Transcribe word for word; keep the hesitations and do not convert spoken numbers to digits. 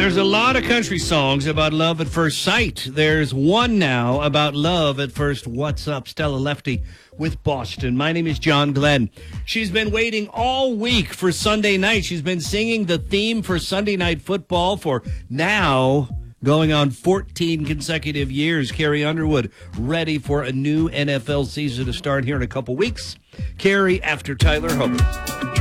There's a lot of country songs about love at first sight. There's one now about love at first. What's up? Stella Lefty with Boston. My name is John Glenn. She's been waiting all week for Sunday night. She's been singing the theme for Sunday Night Football for now going on fourteen consecutive years. Carrie Underwood ready for a new N F L season to start here in a couple weeks. Carrie after Tyler Hubbard.